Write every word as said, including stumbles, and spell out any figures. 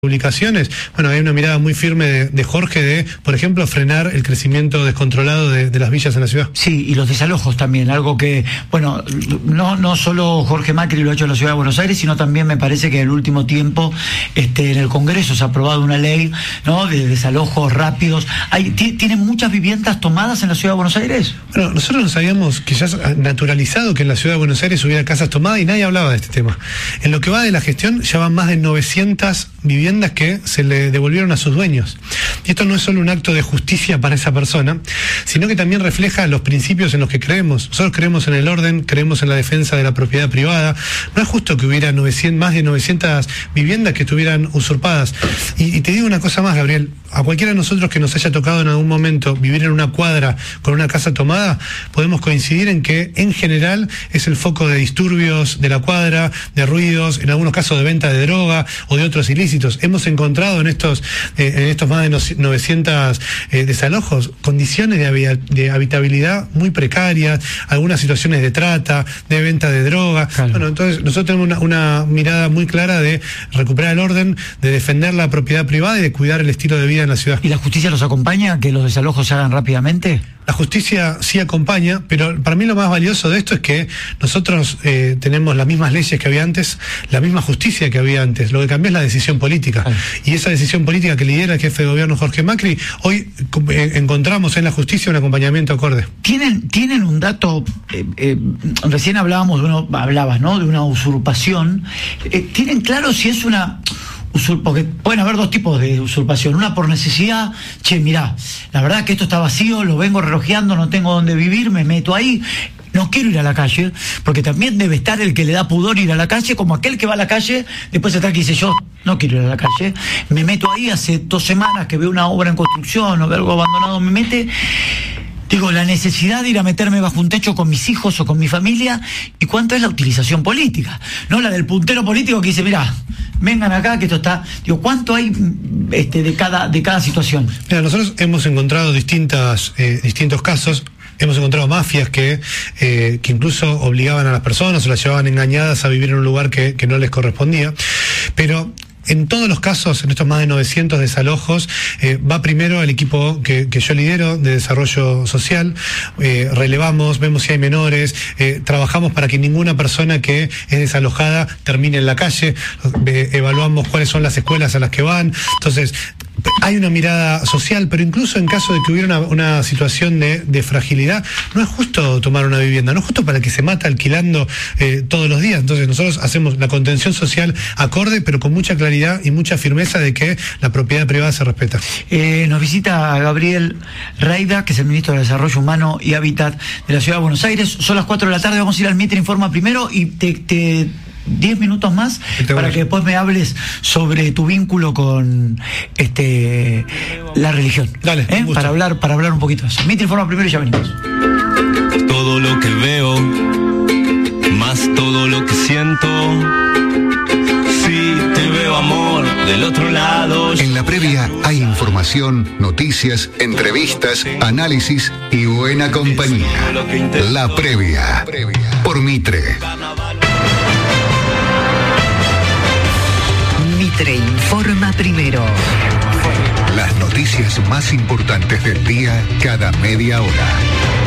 publicaciones, bueno, hay una mirada muy firme de, de Jorge de, por ejemplo, frenar el crecimiento descontrolado de, de las villas en la ciudad. Sí, y los desalojos también, algo que, bueno, no, no solo Jorge Macri lo ha hecho en la Ciudad de Buenos Aires, sino también me parece que en el último tiempo este, en el Congreso se ha aprobado una ley, ¿no?, de desalojos rápidos. Hay, ¿Tienen muchas viviendas tomadas en la Ciudad de Buenos Aires? Bueno, nosotros nos habíamos quizás naturalizado que en la Ciudad de Buenos Aires hubiera casas tomadas y nadie hablaba de este tema. En lo que va de la gestión ya van más de novecientas viviendas que se le devolvieron a sus dueños. Y esto no es solo un acto de justicia para esa persona, sino que también refleja los principios en los que creemos. Nosotros creemos en el orden, creemos en la defensa de la propiedad privada. No es justo que hubiera novecientas, más de novecientas viviendas que estuvieran usurpadas. Y, y te digo una cosa más, Gabriel, a cualquiera de nosotros que nos haya tocado en algún momento vivir en una cuadra con una casa tomada, podemos coincidir en que en general es el foco de disturbios de la cuadra, de ruidos, en algunos casos de venta de droga o de otros ilícitos. Hemos encontrado en estos eh, en estos más de novecientos eh, desalojos condiciones de, de habitabilidad muy precarias, algunas situaciones de trata, de venta de droga. Claro. Bueno, entonces nosotros tenemos una, una mirada muy clara de recuperar el orden, de defender la propiedad privada y de cuidar el estilo de vida en la ciudad. ¿Y la justicia los acompaña, que los desalojos se hagan rápidamente? La justicia sí acompaña, pero para mí lo más valioso de esto es que nosotros eh, tenemos las mismas leyes que había antes, la misma justicia que había antes. Lo que cambió es la decisión política. Ay. Y esa decisión política que lidera el jefe de gobierno Jorge Macri, hoy eh, encontramos en la justicia un acompañamiento acorde. ¿Tienen, tienen un dato? Eh, eh, recién hablábamos de uno, hablabas, ¿no?, de una usurpación. Eh, ¿Tienen claro si es una... Porque pueden haber dos tipos de usurpación, una por necesidad, che, mirá, la verdad que esto está vacío, lo vengo relojeando, no tengo dónde vivir, me meto ahí, no quiero ir a la calle, porque también debe estar el que le da pudor ir a la calle, como aquel que va a la calle, después está que dice, yo no quiero ir a la calle, me meto ahí, hace dos semanas que veo una obra en construcción o veo algo abandonado, me mete... Digo, la necesidad de ir a meterme bajo un techo con mis hijos o con mi familia, y cuánto es la utilización política, no la del puntero político que dice, mirá, vengan acá que esto está... Digo, ¿cuánto hay este, de cada de cada situación? Mira, nosotros hemos encontrado distintas eh, distintos casos. Hemos encontrado mafias que, eh, que incluso obligaban a las personas o las llevaban engañadas a vivir en un lugar que, que no les correspondía, pero... En todos los casos, en estos más de novecientos desalojos, eh, va primero el equipo que, que yo lidero de desarrollo social, eh, relevamos, vemos si hay menores, eh, trabajamos para que ninguna persona que es desalojada termine en la calle, eh, evaluamos cuáles son las escuelas a las que van, entonces... Hay una mirada social, pero incluso en caso de que hubiera una, una situación de, de fragilidad, no es justo tomar una vivienda, no es justo para el que se mata alquilando eh, todos los días. Entonces nosotros hacemos la contención social acorde, pero con mucha claridad y mucha firmeza de que la propiedad privada se respeta. Eh, nos visita Gabriel Reida, que es el ministro de Desarrollo Humano y Hábitat de la Ciudad de Buenos Aires. Son las cuatro de la tarde, vamos a ir al Mitre Informa primero y te... te... diez minutos más para que después me hables sobre tu vínculo con este la religión. Dale, ¿eh? para hablar para hablar un poquito de eso. Mitre Informa primero y ya venimos. Todo lo que veo, más todo lo que siento. Si te veo, amor, del otro lado. En la previa hay información, noticias, entrevistas, análisis y buena compañía. La previa por Mitre. Mitre Informa primero. Las noticias más importantes del día cada media hora.